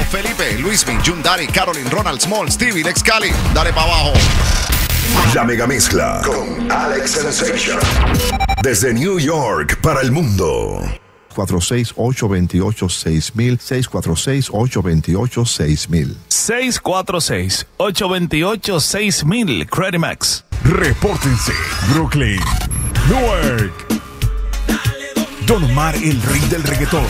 Felipe, Luismi, Jundari, Caroline, Ronald Small, Stevie, Lex Cali. Dale para abajo. La mega mezcla con Alex Sensation. Desde New York para el mundo. 646-828-6000, 646-828-6000. 646-828-6000, Credimax. Repórtense, Brooklyn, Newark. Don Omar, el rey del reggaetón.